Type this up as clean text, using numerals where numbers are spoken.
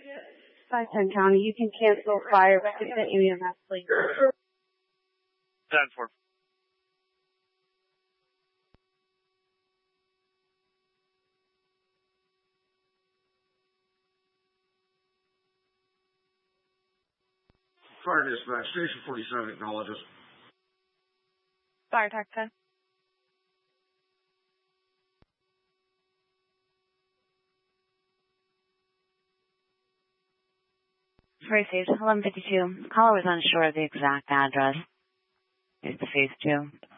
510 County, you can cancel fire, but I sent you EMS, please. 10-4. Fire dispatch, station 47 acknowledges. Fire TAC 10. Received 1152. Caller was unsure of the exact address. It's the phase 2.